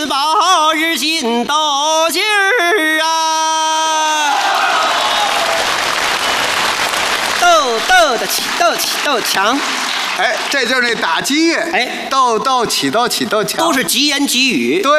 报日新斗劲儿啊！斗的起，斗强。 哎，这就是那打击乐。 哎， 斗起斗强， 都是吉言吉语。 对。